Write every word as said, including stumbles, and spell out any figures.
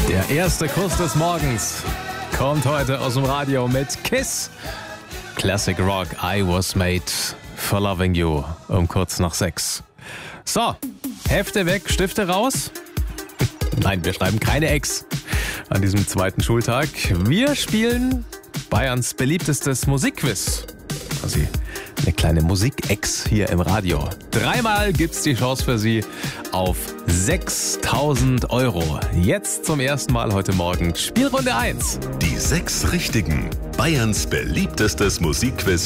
Der erste Kuss des Morgens kommt heute aus dem Radio mit Kiss. Classic Rock, I was made for loving you, um kurz nach sechs. So, Hefte weg, Stifte raus. Nein, wir schreiben keine Ex an diesem zweiten Schultag. Wir spielen Bayerns beliebtestes Musikquiz. Quasi eine kleine Musik-Ex hier im Radio. Dreimal gibt's die Chance für Sie auf sechstausend Euro. Jetzt zum ersten Mal heute Morgen Spielrunde eins. Die sechs Richtigen. Bayerns beliebtestes Musikquiz